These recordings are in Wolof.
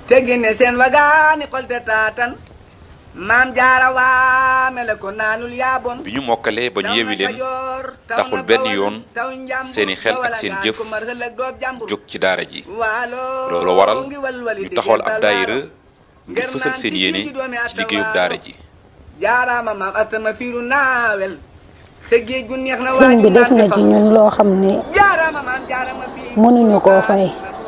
te génne seen wagaani xolte taatan maam jaara waa mele ko naanul yaabon bi ñu mokkalee ba ñu yewi leen taxul benn yoon seeni xel ak seen jëf jóg ci daara ji loolu waral ñu taxawal ab daayira ngir fësal seen yéene ci liggéeyub daara ji. jaaraama maam atama fiiru naawel sa géej gu neex na sëñ bi def na ci ñun loo xam ne mënuñu koo fay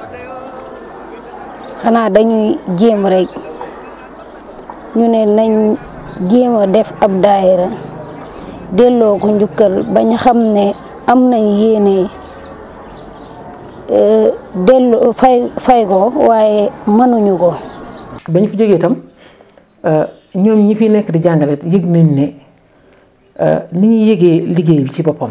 xanaa dañuy jéem rek ñu ne nañ jéem a def ab daayira delloo ko njukkal bañ xam ne am nañ yéene delloo fay ko waaye mënuñu ko. bañ fi jógee itam ñoom ñi fi nekk di jàngale yëg nañ ne ni ñuy yëgee liggéey bi ci boppam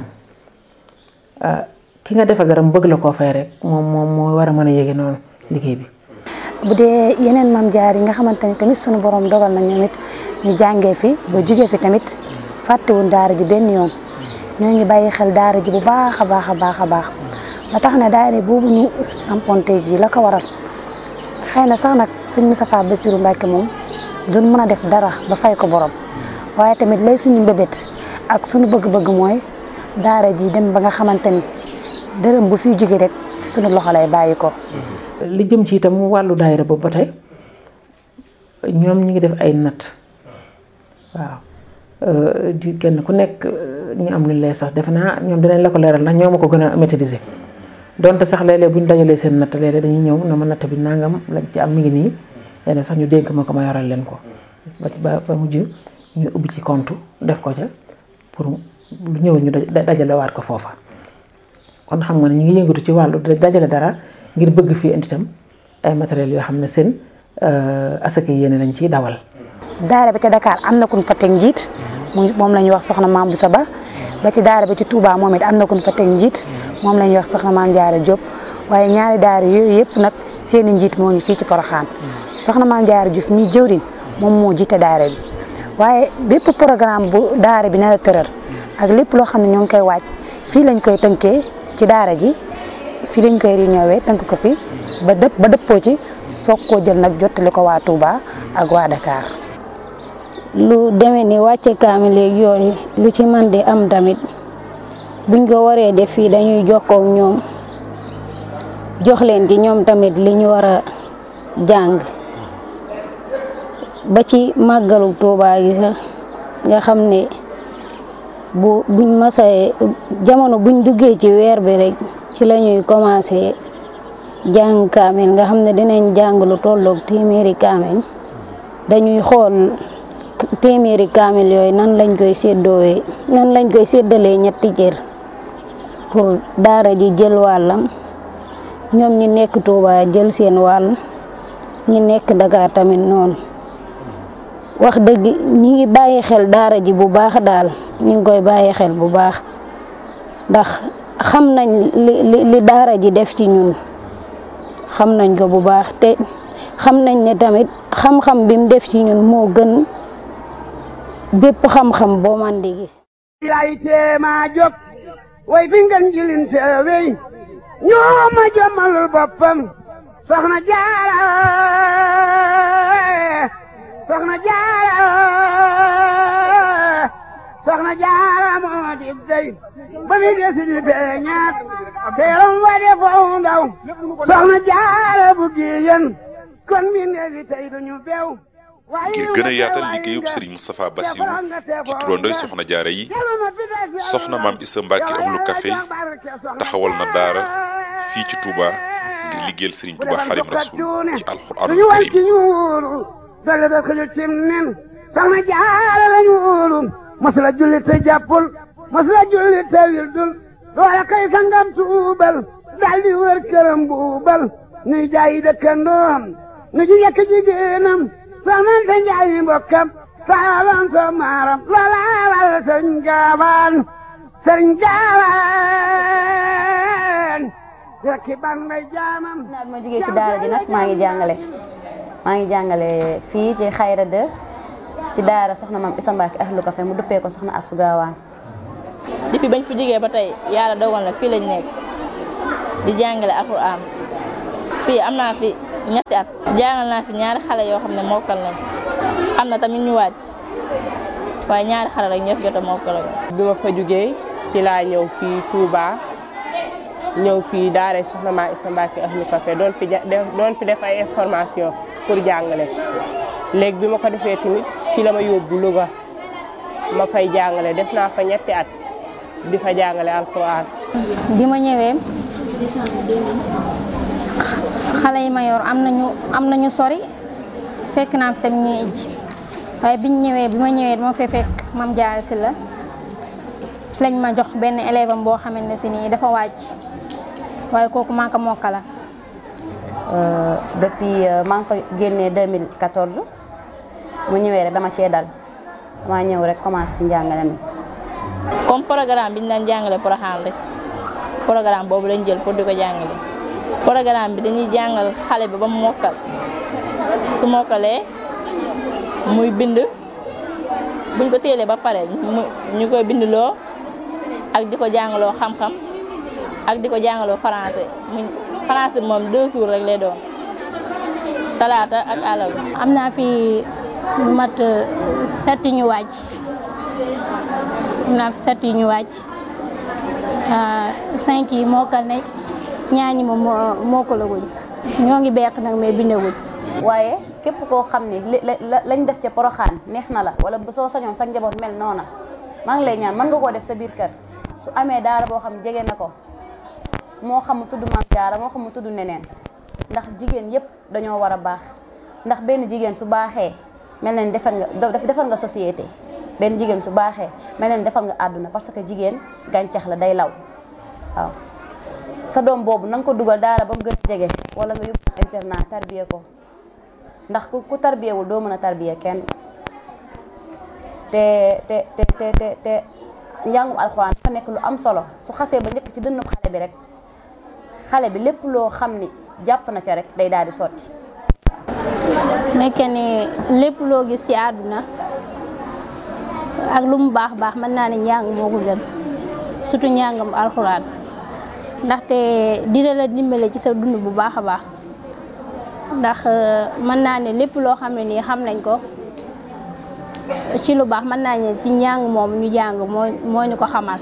ki nga defa garam bëgg la koo fay rek moom moo war a mën a yëge noonu liggéey bi. bu dee yeneen maam jaar yi nga xamante ni tamit sunu borom dogal na ñoom it ñu jàngee fi ba jugee fi tamit fàttewuñ daara ji benn yoon ñoo ngi bàyyi xel daara ji bu baax a baax a baax a baax ba tax na daara boobu ñu samponte ji la ko waral xëy na sax nag sëñ Moustapha Bassirou Mbacké moom duñ mën a def dara ba fay ko borom waaye tamit lay suñu mbébét ak suñu bëgg-bëgg mooy daara ji dem ba nga xamante ni dërëm bu fiy jóge rek suñu loxo lay bàyyi ko. li jëm ci itam wàllu daayira boobu ba tey ñoom ñu ngi def ay natt waaw di kenn ku nekk ñu am lu lay sax defe naa ñoom dinañ la ko leeral ndax ñoo ma ko gën a maîtriser donte sax léeg-léeg bu ñu dajalee seen natt léeg-léeg dañuy ñëw na ma natt bi nangam lañ ci am mi ngi nii léeg-léeg sax ñu dénk ma ko ma yoral leen ko ba mujj ñu ubbi ci compte def ko ca pour lu ñëw ñu dajalewaat ko foofa kon xam nga ne ñu ngi yëngatu ci wàllu dajale dara ngir bëgg fii indi itam ay matériels yoo xam ne seen asaka yéene lañ ciy dawal. daara bi ca Dakar am na ku ñu fa teg njiit moom la ñuy wax soxna Maam Boussa Ba ba ci daara bi ci Touba moom it am na ku ñu fa teg njiit moom la ñuy wax soxna Maam Jaara Diop waaye ñaari daara yooyu yëpp nag seen i njiit moo ngi fii ci Porokhane soxna Maam Jaara Diouf mi jëwriñ moom moo jiite daara bi waaye bépp programme bu daara bi na la tëral ak lépp loo xam ne ñoo ngi koy waaj fii lañ koy tënkee ci daara ji fii lañ koy réunion tënk ko fi ba dëppoo ci soog koo jël nag jottali ko waa Touba ak waa Dakar. lu demee ni wàcce kaamil léegi yooyu lu ci man di am tamit buñ ko waree def fii dañuy jokkoo ak ñoom jox leen ci ñoom tamit li ñu war a jàng ba ci màggalu Touba gi sax nga xam ne buñ masee jamono buñ duggee ci weer bi rek ci la ñuy commencé jàng kaamil nga xam ne dinañ jàng lu tolloog téeméeri kaamil dañuy xool téeméeri kaamil yooyu nan lañ koy séddalee ñetti jër pour daara ji jël wàllam ñoom ñi nekk Touba jël seen wàll ñi nekk Dakar tamit noonu wax dëgg ñi ngi bàyyi xel daara ji bu baax daal ñi ngi koy bàyyi xel bu baax ndax xam nañ li daara ji def ci ñun xam nañ ko bu baax te xam nañ ne tamit xam-xam bi mu def ci ñun moo gën bépp xam-xam boo man di gis. lay teema jóg way fi ngeen jilin seewey ñoo ma jommalul boppam soxna Jaara moo di dey ba mi desi di feeñaat teeram wa de foofu ndaw soxna Jaara bu giyen kon mi neefi tey duñu beew ngir gën a yaatal liggéeyub Serigne Moustapha Bassirou ci turandooy soxna jaara yi soxna maam Issa Mbacké Ahlu Café taxawal na daara fii ci Touba ngir liggéeyal Serigne Touba Xaadimu Rasuul ci alxuraanul kariim dale da xëju cim nen soxna jaara lañu wóolu mas la julli te jàppul mas la julli te wildul loola kay sangam tuubal daldi wër këram buubal nuy jaayi dëkkandoom nu ji yekk jigéenam soxnante njaayi mbokkam saalan so maaram loola wal sëriñ gaawaan rekki ban may jaamam naa bi ma jógee ci daara ji nag maa ngi jàngale fii ci Xayra 2 ci daara soxna maam Issa Mbacké Ahlu Café mu duppee ko soxna Astou Gawane. depuis bañ fi jógee ba tey yàlla dogal na fii lañ nekk di jàngale alxuraan fii am naa fi ñetti at jàngal naa fi ñaari xale yoo xam ne mokkal nañ am na tamit ñu wàcc waaye ñaari xale rek ñoo fi jot a mokkal. bi ma fa jugee ci laa ñëw fii Touba ñëw fii daara Soxna Maam Issa Mbacké Ahlu Café doon fi def ay information pour jàngale léegi bi ma ko defee tamit fi la ma yóbbu Louga ma fay jàngale def naa fa ñetti at di fa jàngale alxuraan. bi ma ñëwee xale yi ma yor am nañu sori fekk naa fi tamit ñuy ijj waaye bi ma ñëwee dama fay fekk Mame Diarra Sylla ci lañ ma jox benn élève am boo xamante ne si nii dafa wàcc waaye kooku maa ko mokkala. depuis maa ngi fa génnee 2014 mu ñëwee rek dama cee dal dama ñëw rek commencé ci njàngale mi. comme programme bi ñu daan jàngale Porokhane rek programme boobu lañ jël pour di ko jàngale programme bi dañuy jàngal xale bi ba mu mokkal su mokkalee muy bind buñ ko téelee ba pare ñu koy bindloo ak di ko jàngaloo xam-xam ak di ko jàngaloo français français moom 2 jours rek lay doon talaata ak àllarba. am naa fi mat 7 ñu wàcc am naa fi 7 ñu wàcc 5 yi mokkal nañ ñaar ñi moom mokkalaguñ ñoo ngi beq nag mais bindaguñ. waaye képp koo xam ne lañ def ca Porokhane neex na la wala soo sañoon sa njaboot mel noona maa ngi lay ñaan mën nga koo def sa biir kër su amee daara boo xam jege na ko moo xam mu tudd Mame Diarra moo xam mu tudd neneen ndax jigéen yépp dañoo war a baax ndax benn jigéen su baaxee mel na ni defal nga société benn jigéen su baaxee mel na ni defal nga àdduna parce que jigéen gàncax la day law waaw sa doom boobu na nga ko dugal daara ba mu gën a jege wala nga yóbbu internat tarbiye ko ndax ku tarbiyewul doo mën a tarbiye kenn te njàngum alxuraan dafa nekk lu am solo su xasee ba njëkk ci dënnu xale bi rek xale bi lépp loo xam ni jàpp na ca rek day daal di sotti. nekk ni lépp loo gis ci àdduna ak lu mu baax baax mën naa ne njàng moo ko gën surtout njàngam alxuraan ndaxte dina la dimbale ci sa dund bu baax a baax ndax mën naa ne lépp loo xam ne nii xam nañ ko ci lu baax mën naa ne ci njàng moom ñu jàng moo ñu ko xamal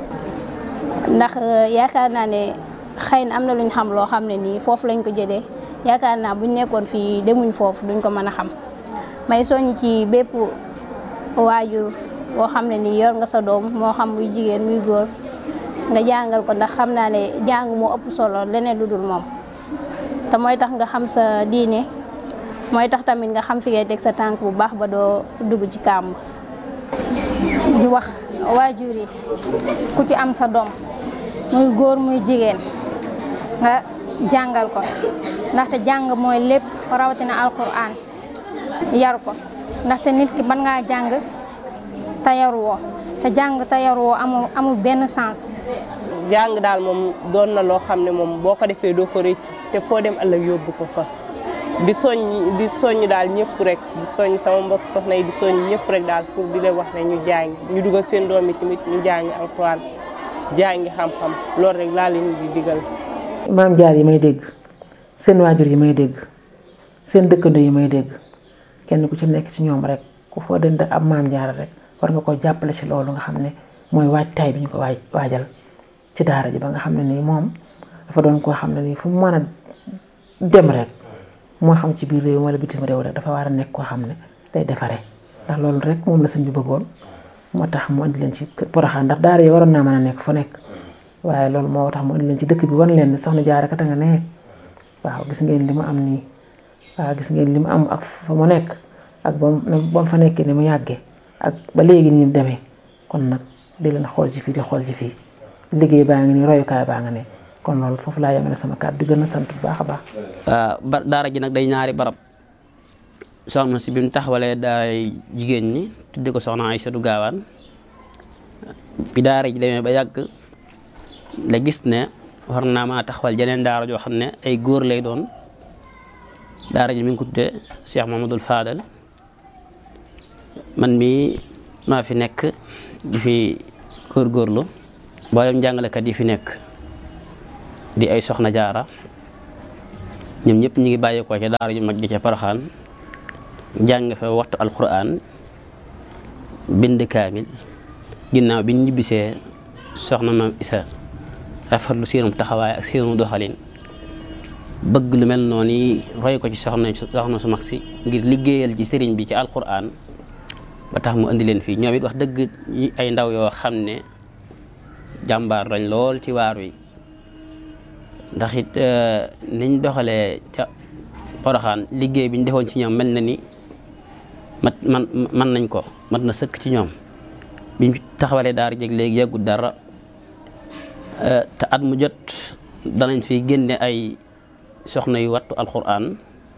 ndax yaakaar naa ne xëy na am na luñ xam loo xam ne nii foofu lañ ko jëlee yaakaar naa buñ nekkoon fii demuñ foofu duñ ko mën a xam may soññ ci bépp waajur boo xam ne nii yor nga sa doom moo xam muy jigéen muy góor nga jàngal ko ndax xam naa ne jàng moo ëpp solo leneen lu dul moom te mooy tax nga xam sa diine mooy tax tamit nga xam fi ngay teg sa tànk bu baax ba doo dugg ci kàmb. di wax waajur yi ku ci am sa doom muy góor muy jigéen nga jàngal ko ndaxte jàng mooy lépp rawatina alquran yar ko ndaxte nit ki mën ngaa jàng te yaruwoo te jàng te yaruwoo amul benn sens. jàng daal moom doon na loo xam ne moom boo ko defee doo ko réccu te foo dem ëllëg yóbbu ko fa di soññ daal ñëpp rek di soññ sama mbokk soxna yi di soññ ñëpp rek daal pour di leen wax ne ñu jàng ñu dugal seen doom yi tamit ñu jàngi alxuraan jàngi xam-xam loolu rek laa leen di digal. Maam Diarra yi may dégg seen waajur yi may dégg seen dëkkandoo yi may dégg kenn ku ci nekk ci ñoom rek ku foo dënd ab Maam Diarra rek war nga ko jàppale ci loolu nga xam ne mooy waajtaay bi ñu ko waajal ci daara ji ba nga xam ne nii moom dafa doon koo xam ne nii fu mu mën a dem rek moo xam ci biir réew wala bitim réew rek dafa war a nekk koo xam ne day defaree ndax loolu rek moom la sëñ bi bëggoon moo tax mu andi leen ci Porokhane ndax daara yi waroon naa mën a nekk fu nekk waaye loolu moo tax mu andi leen ci dëkk bi wan leen ni Soxna Diarra kat a nga ne waaw gis ngeen li mu am nii waaw gis ngeen li mu am ak fa mu nekk ak ba mu fa nekkee ni mu yàggee ak ba léegi ni demee kon nag di leen xool ci fii di xool ci fii liggéey baa ngi nii royukaay baa nga ne kon loolu foofu laa yemale sama kàddu di gën a sant bu baax a baax. daara ji nag day ñaari barab soxna si bi mu taxawalee daay jigéen ñi tudde ko soxna Aïssatou Gawane bi daara ji demee ba yàgg la gis ne war naa maa taxawal jeneen daara joo xam ne ay góor lay doon daara ji mi ngi ko tuddee Cheikh Mamadou Fadal man mii maa fi nekk di fi góorgóorlu mboolem jàngalekat yi fi nekk di ay Soxna Diarra ñoom ñëpp ñu ngi bàyyeekoo ca daara ju mag ji ca Poroxaan jàng fa waxtu alquran bind kaamil ginnaaw bi ñu ñibbisee soxna maam Isa rafetlu seenum taxawaay ak seenu doxalin bëgg lu mel noonu yi roy ko ci soxna su mag si ngir liggéeyal ci sëriñ bi ci alquran ba tax mu indi leen fii ñoom it wax dëgg ay ndaw yoo xam ne jàmbaar lañ lool ci waar wi ndax it niñ doxalee ca Poroxaan liggéey bi ñu defoon ci ñoom mel na ni man nañ ko mat na sëkk ci ñoom biñ taxawalee daara jeg léegi yàggut dara te at mu jot danañ fi génne ay soxna yu wattu alquran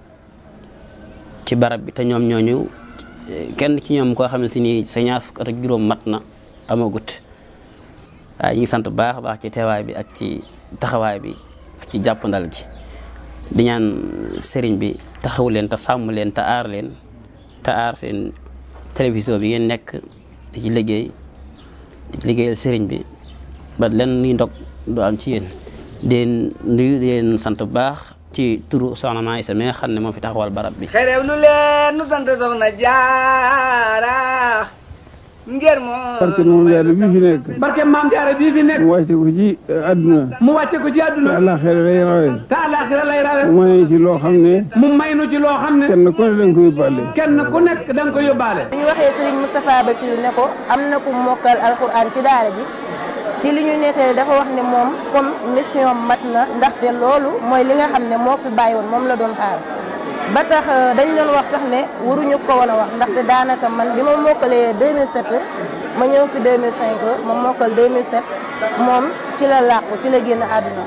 ci barab bi te ñoom ñooñu kenn ci ñoom koo xam ne si nii sa ñaar fukk at ak juróom mat na amagut waaye ñu ngi sant baax a baax ci teewaay bi ak ci taxawaay bi ak ci jàppandal gi di ñaan sëriñ bi taxawu leen te sàmm leen te aar leen te aar seen télévision bi ngeen nekk di ci liggéeyal sëriñ bi ba len ni ndog du am ci yéen den nuyu leen sant bu baax ci turu soxna Maam Isa mi nga xam ne moo fi taxawal barab bi xerew lu leen nu sant soxna Jaara ngir moom barke maam Jaara bii fi nekk mu wàcce ko ci àdduna te àllaaxira lay rawe mu may ci loo xam ne kenn ku nekk da nga ko yóbbaale ñu waxee Serigne Moustapha Bassirou ne ko am na ku mokkal alxuraan ci daara ji ci li ñu nettali dafa wax ne moom comme mission mat na ndaxte loolu mooy li nga xam ne moo fi bàyyi woon moom la doon xaar ba tax dañ doon wax sax ne waruñu ko woon a wax ndaxte daanaka man bi ma mokkalee 2007 ma ñëw fi 2005 ma mokkal 2007 moom ci la làqu ci la génn àdduna.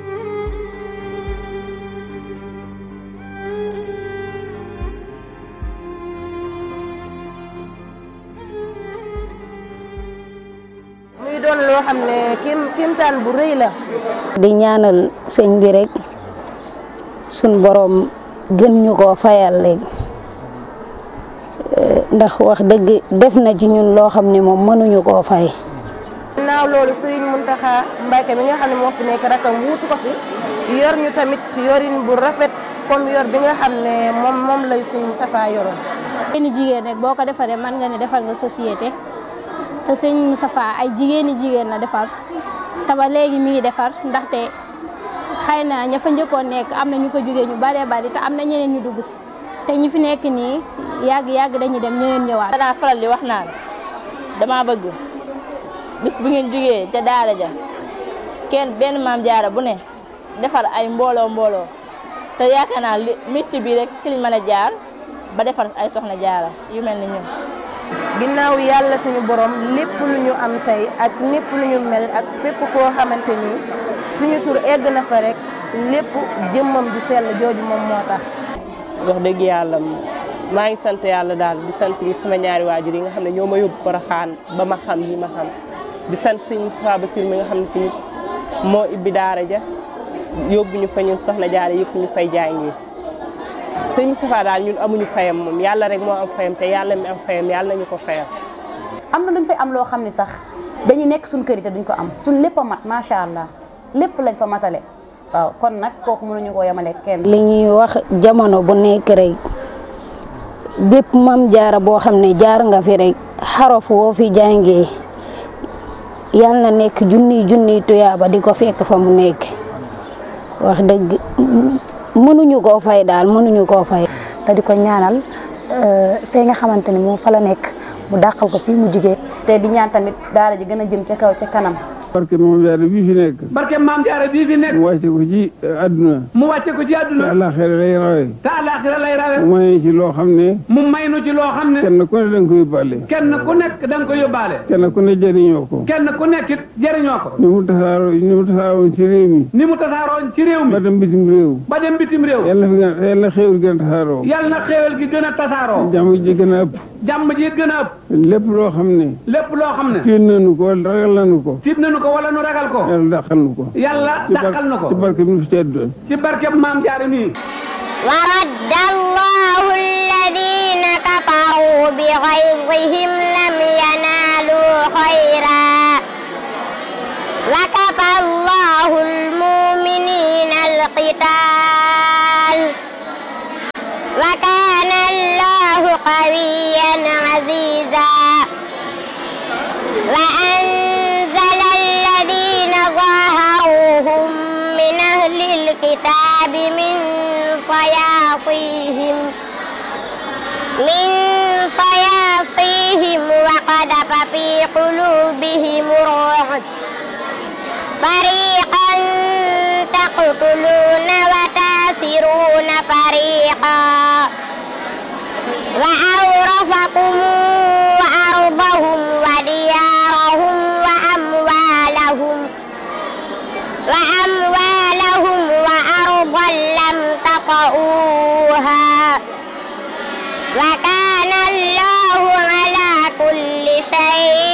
muy doon loo xam ne kimtaan bu rëy la. di ñaanal sëñ bi rek suñ borom gën ñu koo fayal léegi ndax wax dëgg def na ci ñun loo xam ne moom mënuñu koo fay. naaw loolu Serigne Mountakha Mbacké mi nga xam ne moo fi nekk rakam wuutu ko fi yor ñu tamit yorin bu rafet comme yor bi nga xam ne moom lay Serigne Moustapha yoroon. jigéeni jigéen rek boo ko defaree mën nga ne defal nga société te Serigne Moustapha ay jigéen la defar te ba léegi mi ngi defar ndaxte xëy na ña fa njëkkoon nekk am na ñu fa jógee ñu baree bari te am na ñeneen ñu dugg si te ñi fi nekk nii yàgg dañuy dem ñeneen ñëwaat. danaa faral di wax naan dama bëgg bis bu ngeen jógee ca daara ja benn maam jaara bu ne defar ay mbooloo te yaakaar naa li métier bi rek ci liñ mën a jaar ba defar ay soxna jaara yu mel ni ñun. ginnaaw yàlla suñu borom lépp lu ñu am tey ak lépp lu ñu mel ak fépp foo xamante ni suñu tur egg na fa rek lépp jëmmam ju sell jooju moom moo tax. wax dëgg yàlla maa ngi sant yàlla daal di sant sama ñaari waajur yi nga xam ne ñoo ma yóbbu Porokhane ba ma xam yi ma xam di sant sëñ Moustapha Bassirou mi nga xam ne tamit moo ibbi daara ja yóbbu ñu fa ñun soxna jaara yëpp ñu fay jàngi sëñ Moustapha daal ñun amuñu fayam moom yàlla rek moo am fayam te yàlla mi am fayam yàlla nañu ko fayam. am na luñ fay am loo xam ne sax dañuy nekk suñ kër yi te duñ ko am suñ lépp a mat macha allah lépp lañ fa matale waaw kon nag kooku mënuñu koo yemale kenn. li ñuy wax jamono bu nekk rek bépp mam jaara boo xam ne jaar nga fi rek xarof woo fi jàngee yal na nekk junniy tuyaaba di ko fekk fa mu nekk wax dëgg mënuñu koo fay daal mënuñu koo fay. te di ko ñaanal fee nga xamante ni moom fa la nekk mu dàqal ko fii mu jigee te di ñaan tamit daara ji gën a jëm ca kaw ca kanam. barke maam Jaara bii fi nekk. barke maam Jaara bii fi nekk. mu wàcce ko ci àdduna. te àllaaxira lay rawe. mu may ci loo xam ne. kenn ku ne da nga ko yóbbaale. kenn ku ne jëriñoo ko. ni mu tasaaroon ci réew mi. ba dem bitim réew. yal na xéewal gën a tasaaroo. jàmm ji gën a ëpp. lépp loo xam ne. tiit nañu ko wala ragal nañu ko. wala nu ragal ko. yàlla dàqal na ko. ci barke bi nu fi teddoon. ci barke maam Jaara nii. wa radda Allahu alladina kafaru bi ghayzihim lam yanalu khayra wa kafa Allahu almu'minina alqital وكان الله قويا عزيزا وأنزل الذين ظاهروهم من أهل الكتاب من صياصيهم وقذف في قلوبهم الرعب فريقا تقتلون وتاسرون فريقا وأورثكم أرضهم وديارهم وأموالهم وأرضا لم تطئوها وكان الله على كل شيء